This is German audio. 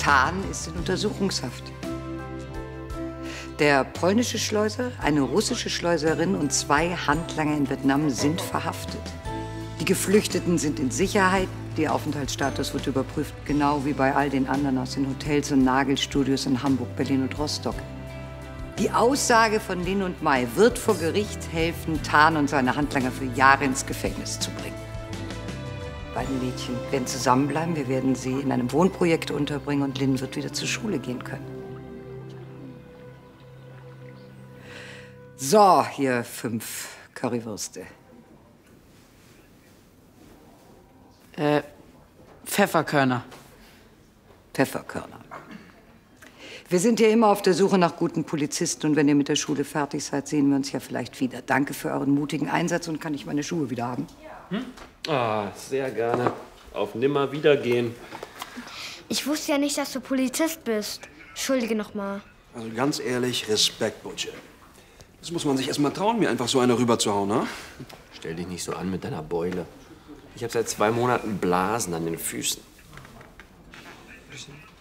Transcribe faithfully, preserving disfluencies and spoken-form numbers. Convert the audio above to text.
Tan ist in Untersuchungshaft. Der polnische Schleuser, eine russische Schleuserin und zwei Handlanger in Vietnam sind verhaftet. Die Geflüchteten sind in Sicherheit. Der Aufenthaltsstatus wird überprüft, genau wie bei all den anderen aus den Hotels und Nagelstudios in Hamburg, Berlin und Rostock. Die Aussage von Lin und Mai wird vor Gericht helfen, Tan und seine Handlanger für Jahre ins Gefängnis zu bringen. Beide Mädchen werden zusammenbleiben. Wir werden sie in einem Wohnprojekt unterbringen und Lin wird wieder zur Schule gehen können. So, hier fünf Currywürste. Äh, Pfefferkörner. Pfefferkörner. Wir sind ja immer auf der Suche nach guten Polizisten und wenn ihr mit der Schule fertig seid, sehen wir uns ja vielleicht wieder. Danke für euren mutigen Einsatz und kann ich meine Schuhe wieder haben? Hm? Ah, sehr gerne. Auf Nimmerwiedergehen. Ich wusste ja nicht, dass du Polizist bist. Entschuldige noch mal. Also ganz ehrlich, Respekt, Butche. Das muss man sich erst mal trauen, mir einfach so eine rüberzuhauen, ne? Stell dich nicht so an mit deiner Beule. Ich habe seit zwei Monaten Blasen an den Füßen.